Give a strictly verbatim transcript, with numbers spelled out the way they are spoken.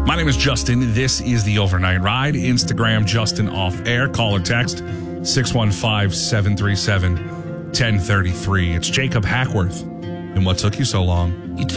My name is Justin. This is the Overnight Ride. Instagram, Justin Off Air. Call or text six one five, seven three seven, one zero three three. It's Jacob Hackworth. And what took you so long?